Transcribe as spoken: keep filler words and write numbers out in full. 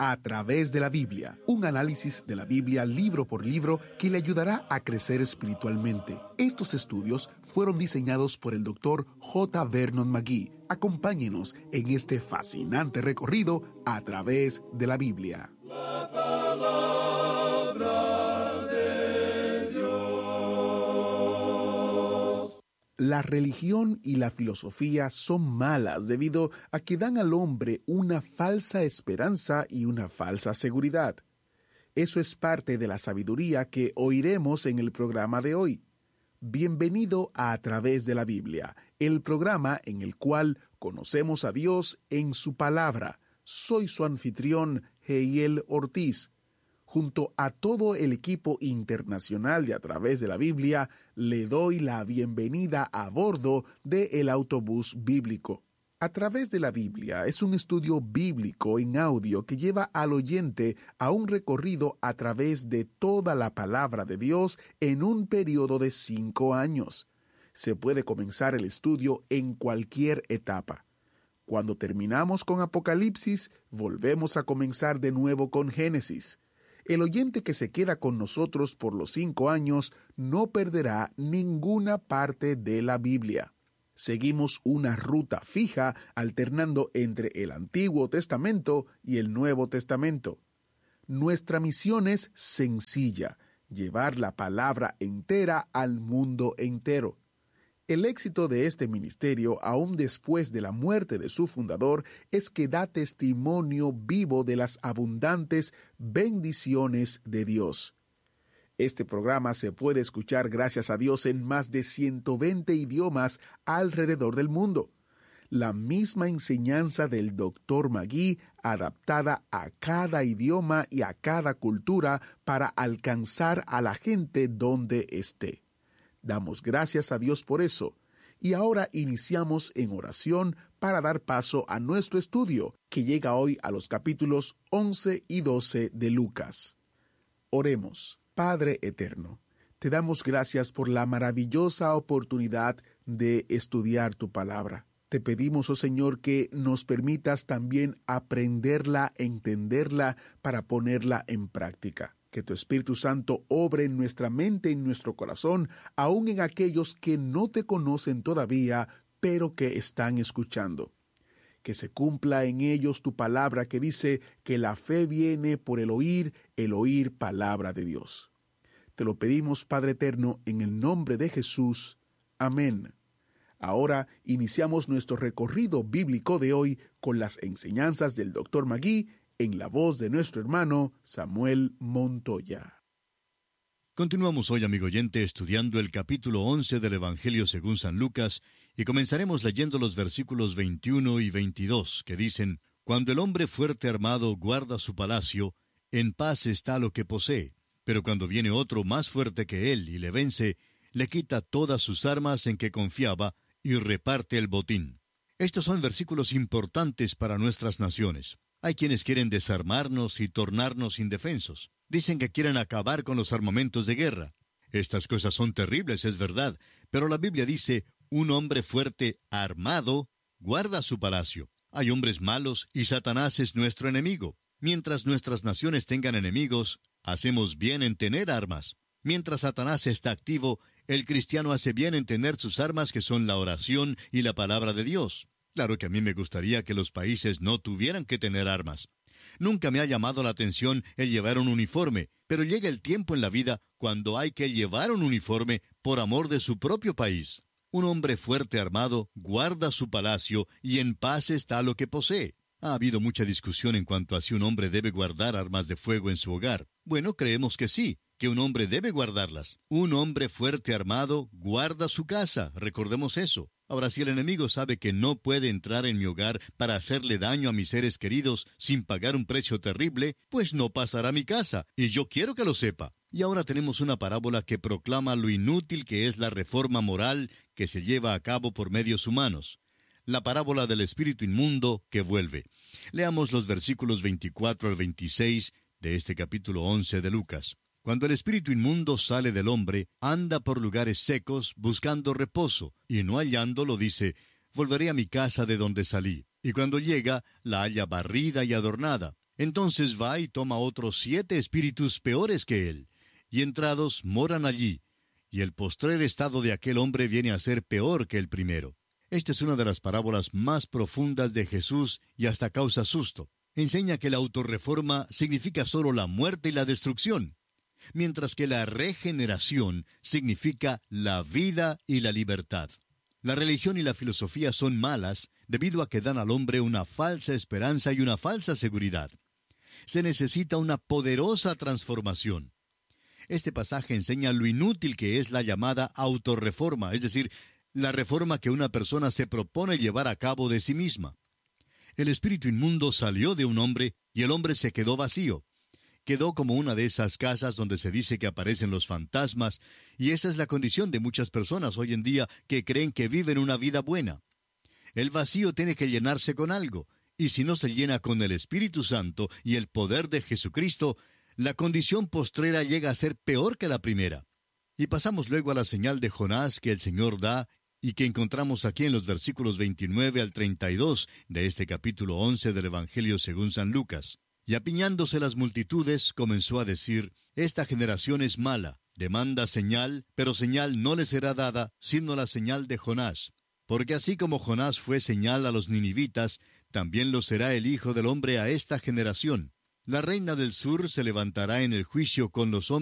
A través de la Biblia, un análisis de la Biblia libro por libro que le ayudará a crecer espiritualmente. Estos estudios fueron diseñados por el doctor J. Vernon McGee. Acompáñenos en este fascinante recorrido a través de la Biblia. La palabra de Dios. La religión y la filosofía son malas debido a que dan al hombre una falsa esperanza y una falsa seguridad. Eso es parte de la sabiduría que oiremos en el programa de hoy. Bienvenido a A Través de la Biblia, el programa en el cual conocemos a Dios en su palabra. Soy su anfitrión, Heiel Ortiz. Junto a todo el equipo internacional de A Través de la Biblia, le doy la bienvenida a bordo del autobús bíblico. A Través de la Biblia es un estudio bíblico en audio que lleva al oyente a un recorrido a través de toda la palabra de Dios en un periodo de cinco años. Se puede comenzar el estudio en cualquier etapa. Cuando terminamos con Apocalipsis, volvemos a comenzar de nuevo con Génesis. El oyente que se queda con nosotros por los cinco años no perderá ninguna parte de la Biblia. Seguimos una ruta fija alternando entre el Antiguo Testamento y el Nuevo Testamento. Nuestra misión es sencilla: llevar la palabra entera al mundo entero. El éxito de este ministerio, aún después de la muerte de su fundador, es que da testimonio vivo de las abundantes bendiciones de Dios. Este programa se puede escuchar, gracias a Dios, en más de ciento veinte idiomas alrededor del mundo. La misma enseñanza del doctor McGee, adaptada a cada idioma y a cada cultura para alcanzar a la gente donde esté. Damos gracias a Dios por eso. Y ahora iniciamos en oración para dar paso a nuestro estudio, que llega hoy a los capítulos once y doce de Lucas. Oremos. Padre eterno, te damos gracias por la maravillosa oportunidad de estudiar tu palabra. Te pedimos, oh Señor, que nos permitas también aprenderla, entenderla, para ponerla en práctica. Que tu Espíritu Santo obre en nuestra mente y en nuestro corazón, aun en aquellos que no te conocen todavía, pero que están escuchando. Que se cumpla en ellos tu palabra que dice que la fe viene por el oír, el oír palabra de Dios. Te lo pedimos, Padre eterno, en el nombre de Jesús. Amén. Ahora iniciamos nuestro recorrido bíblico de hoy con las enseñanzas del doctor McGee en la voz de nuestro hermano Samuel Montoya. Continuamos hoy, amigo oyente, estudiando el capítulo once del Evangelio según San Lucas, y comenzaremos leyendo los versículos veintiuno y veintidós, que dicen: Cuando el hombre fuerte armado guarda su palacio, en paz está lo que posee, pero cuando viene otro más fuerte que él y le vence, le quita todas sus armas en que confiaba y reparte el botín. Estos son versículos importantes para nuestras naciones. Hay quienes quieren desarmarnos y tornarnos indefensos. Dicen que quieren acabar con los armamentos de guerra. Estas cosas son terribles, es verdad, pero la Biblia dice: un hombre fuerte, armado, guarda su palacio. Hay hombres malos y Satanás es nuestro enemigo. Mientras nuestras naciones tengan enemigos, hacemos bien en tener armas. Mientras Satanás está activo, el cristiano hace bien en tener sus armas, que son la oración y la palabra de Dios. Claro que a mí me gustaría que los países no tuvieran que tener armas. Nunca me ha llamado la atención el llevar un uniforme, pero llega el tiempo en la vida cuando hay que llevar un uniforme por amor de su propio país. Un hombre fuerte armado guarda su palacio y en paz está lo que posee. Ha habido mucha discusión en cuanto a si un hombre debe guardar armas de fuego en su hogar. Bueno, creemos que sí, que un hombre debe guardarlas. Un hombre fuerte armado guarda su casa, recordemos eso. Ahora, si el enemigo sabe que no puede entrar en mi hogar para hacerle daño a mis seres queridos sin pagar un precio terrible, pues no pasará a mi casa, y yo quiero que lo sepa. Y ahora tenemos una parábola que proclama lo inútil que es la reforma moral que se lleva a cabo por medios humanos. La parábola del espíritu inmundo que vuelve. Leamos los versículos veinticuatro al veintiséis de este capítulo once de Lucas. Cuando el espíritu inmundo sale del hombre, anda por lugares secos buscando reposo, y no hallándolo dice: volveré a mi casa de donde salí. Y cuando llega, la halla barrida y adornada. Entonces va y toma otros siete espíritus peores que él, y entrados moran allí, y el postrer estado de aquel hombre viene a ser peor que el primero. Esta es una de las parábolas más profundas de Jesús y hasta causa susto. Enseña que la autorreforma significa solo la muerte y la destrucción, mientras que la regeneración significa la vida y la libertad. La religión y la filosofía son malas debido a que dan al hombre una falsa esperanza y una falsa seguridad. Se necesita una poderosa transformación. Este pasaje enseña lo inútil que es la llamada autorreforma, es decir, la reforma que una persona se propone llevar a cabo de sí misma. El espíritu inmundo salió de un hombre y el hombre se quedó vacío. Quedó como una de esas casas donde se dice que aparecen los fantasmas, y esa es la condición de muchas personas hoy en día que creen que viven una vida buena. El vacío tiene que llenarse con algo, y si no se llena con el Espíritu Santo y el poder de Jesucristo, la condición postrera llega a ser peor que la primera. Y pasamos luego a la señal de Jonás que el Señor da y que encontramos aquí en los versículos veintinueve al treinta y dos de este capítulo once del Evangelio según San Lucas. Y apiñándose las multitudes, comenzó a decir, «Esta generación es mala, demanda señal, pero señal no le será dada, sino la señal de Jonás. Porque así como Jonás fue señal a los ninivitas, también lo será el Hijo del Hombre a esta generación. La reina del sur se levantará en el juicio con los hombres,